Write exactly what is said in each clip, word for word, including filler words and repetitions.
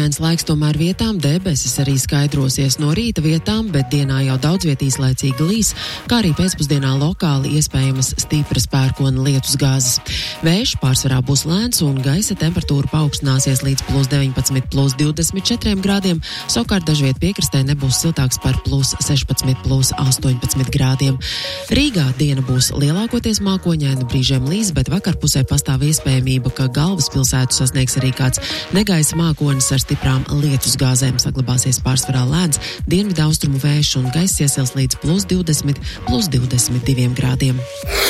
Mākoņains laiks tomēr vietām, debesis arī skaidrosies no rīta vietām, bet dienā jau daudz viet īslaicīgi līs, kā arī pēcpusdienā lokāli iespējamas stipras pērkona lietus gāzes. Vējš pārsvarā būs lēns un gaisa temperatūra paaugstināsies līdz plus deviņpadsmit, plus divdesmit četriem grādiem, savukārt dažviet piekrastē nebūs siltāks par plus sešpadsmit, plus astoņpadsmit grādiem. Rīgā diena būs lielākoties mākoņaina, brīžiem līs, bet vakarpusē pastāv iespējamība, ka galvaspilsētu sasniegs arī kāds negaisa mākonis ar stiprām lietus gāzēm. Saglabāsies pārsvarā lēns dienvidu austrumu vējš un gaiss iesils līdz plus divdesmit, plus divdesmit diviem grādiem.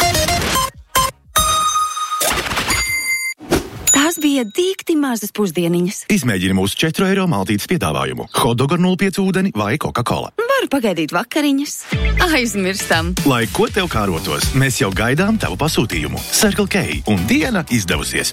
Tās bija dīkti mazas pusdieniņas. Izmēģini mūsu četru eiro maltītes piedāvājumu. Hotdog ar nulle pieci ūdeni vai Coca-Cola. Varu pagaidīt vakariņas. Aizmirstam. Lai ko tev kārotos, mēs jau gaidām tavu pasūtījumu. Circle K un diena izdevusies.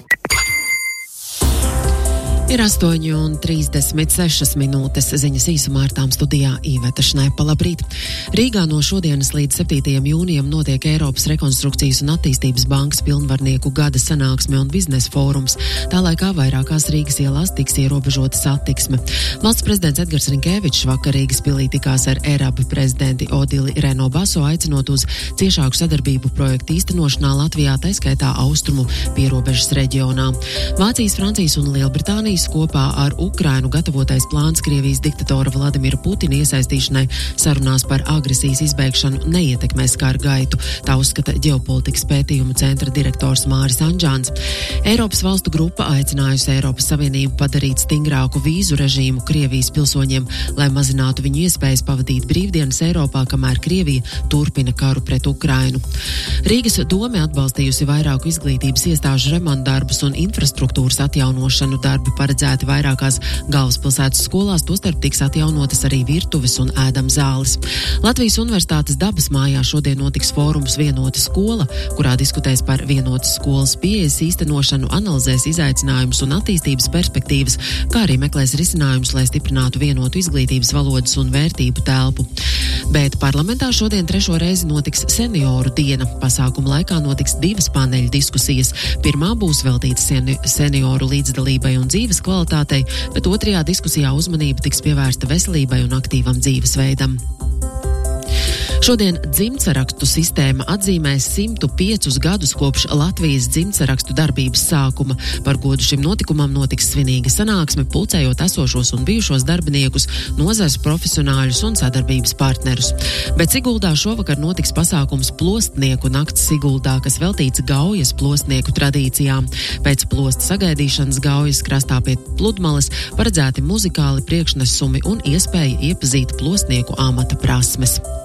Ir astoņi un trīsdesmit sešas minūtes, ziņas īsumā ar tām studijā Īveta Šnaipa. Labrīt! Rīgā no šodienas līdz septītajam jūnijam notiek Eiropas Rekonstrukcijas un attīstības bankas pilnvarnieku gada sanāksme un biznesa fórums. Tā laikā vairākās Rīgas ielās tiks ierobežota satiksme. Valsts prezidents Edgars Rinkēvičs vakar Rīgas pilī tikās ar E R A B prezidenti Odili Reno Baso, aicinot uz ciešāku sadarbību projektu īstenošanā Latvijā, taiskaitā austrumu pierobežas reģionā. Vācijas, Francijas un Lielbritānijas kopā ar Ukrainu gatavotais plāns Krievijas diktatora Vladimira Putina iesaistīšanai sarunās par agresijas izbeigšanu neietekmēs kara gaitu, tā uzskata ģeopolitikas pētījumu centra direktors Māris Anģāns. Eiropas valstu grupa aicinājusi Eiropas Savienību padarīt stingrāku vīzu režīmu Krievijas pilsoņiem, lai mazinātu viņu iespējas pavadīt brīvdienas Eiropā, kamēr Krievija turpina karu pret Ukrainu. Rīgas dome atbalstījusi vairāku izglītības iestāžu remontdarbus un infrastruktūras atjaunošanu. Darbi paredzēti vairākās galvaspilsētas skolās, tostarp tiks atjaunotas arī virtuves un ēdam zāles. Latvijas Universitātes dabas mājā šodien notiks fórums Vienota skola, kurā diskutēs par vienotas skolas pieejas īstenošanu, analizēs izaicinājumus un attīstības perspektīvas, kā arī meklēs risinājumus, lai stiprinātu vienotu izglītības valodas un vērtību telpu. Bet parlamentā šodien trešo reizi notiks senioru diena. Pasākuma laikā notiks divas paneļa diskusijas. Pirmā būs veltīta seni- senioru līdzdalībai un dzīves kvalitātei, bet otrajā diskusijā uzmanība tiks pievērsta veselībai un aktīvam dzīvesveidam. Šodien dzimtsarakstu sistēma atzīmēs simtu piecus gadus kopš Latvijas dzimtsarakstu darbības sākuma. Par godu šim notikumam notiks svinīga sanāksme, pulcējot esošos un bijušos darbiniekus, nozars profesionāļus un sadarbības partnerus. Bet Siguldā šovakar notiks pasākums Plostnieku nakts Siguldā, kas veltīts Gaujas plostnieku tradīcijām. Pēc plosta sagaidīšanas Gaujas krastā pie pludmales paredzēti muzikāli priekšnesumi un iespēja iepazīt plostnieku amata prasmes.